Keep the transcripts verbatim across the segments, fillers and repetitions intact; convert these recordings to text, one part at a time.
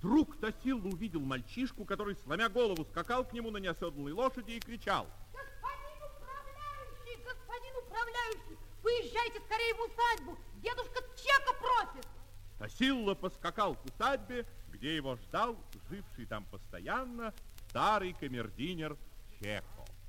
Вдруг Тосилла увидел мальчишку, который, сломя голову, скакал к нему на неоседланной лошади и кричал: господин управляющий, господин управляющий, поезжайте скорее в усадьбу, дедушка Чеко просит. Тосилла поскакал к усадьбе, где его ждал живший там постоянно старый камердинер Чеко.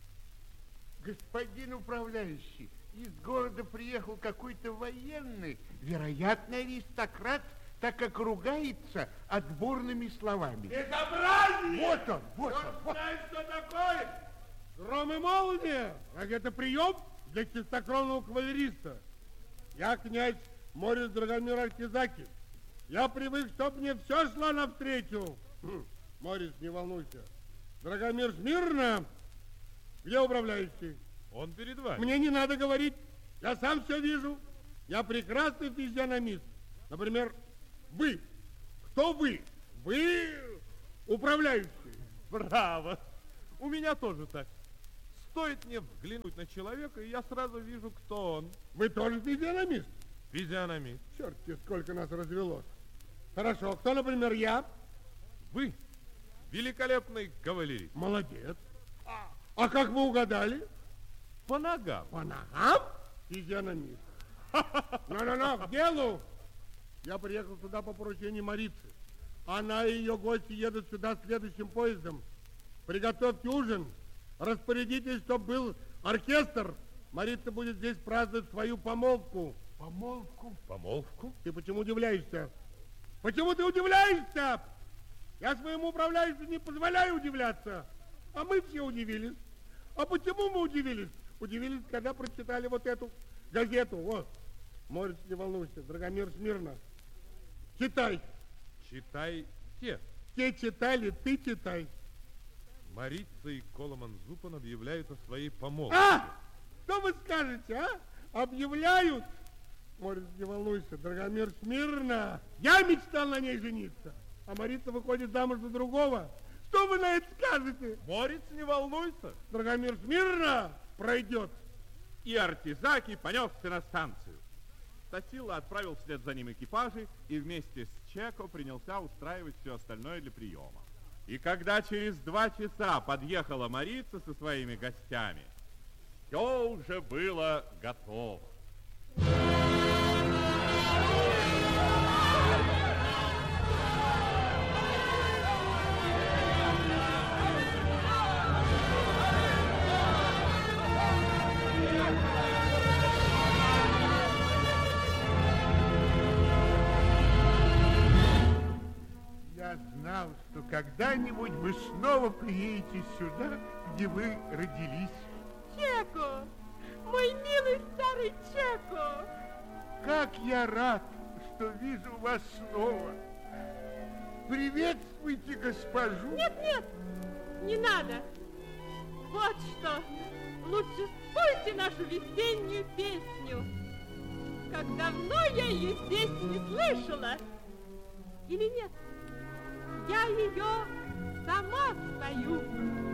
Господин управляющий, из города приехал какой-то военный, вероятно, аристократ, так как ругается отборными словами. Безобразие! Вот он, вот он. Вот. Знаешь, что такое? Гром и молния, а это прием для чистокровного кавалериста. Я князь Морис Драгомир Аркизаки. Я привык, чтоб мне все шло навстречу. Хм, Морис, не волнуйся. Драгомир, смирно. Где управляющий? Он перед вами. Мне не надо говорить. Я сам все вижу. Я прекрасный физиономист. Например, вы. Кто вы? Вы управляющий. Браво! У меня тоже так. Стоит мне взглянуть на человека, и я сразу вижу, кто он. Вы тоже физиономист? Физиономист. Черт-те, сколько нас развелось. Хорошо, кто, например, я? Вы великолепный кавалерист. Молодец. А, а как вы угадали? По ногам. По ногам? Физиономист. Ну-ну-ну, к делу. Я приехал сюда по поручению Марицы. Она и ее гости едут сюда следующим поездом. Приготовьте ужин. Распорядитесь, чтобы был оркестр. Марица будет здесь праздновать свою помолвку. Помолвку? Помолвку? Ты почему удивляешься? Почему ты удивляешься? Я своему управляющему не позволяю удивляться. А мы все удивились. А почему мы удивились? Удивились, когда прочитали вот эту газету. Вот. Морис, не волнуйся. Драгомир, смирно. Читай. Читайте. Те читали, ты читай. Марица и Коломан Зупан объявляют о своей помолвке. А! Что вы скажете, а? Объявляют? Морис, не волнуйся. Драгомир, смирно. Я мечтал на ней жениться. А Марица выходит замуж за другого. Что вы на это скажете? Морис, не волнуйся. Драгомир, смирно. Пройдет. И Артизаки понесся на станцию. Тосилла отправил вслед за ним экипажи и вместе с Чеко принялся устраивать все остальное для приема. И когда через два часа подъехала Марица со своими гостями, все уже было готово. Я знал, что когда-нибудь вы снова приедете сюда, где вы родились. Чеко, мой милый старый Чеко. Как я рад, что вижу вас снова. Приветствуйте госпожу. Нет, нет, не надо. Вот что, лучше спойте нашу весеннюю песню. Как давно я ее здесь не слышала. Или нет? Я ее сама спою.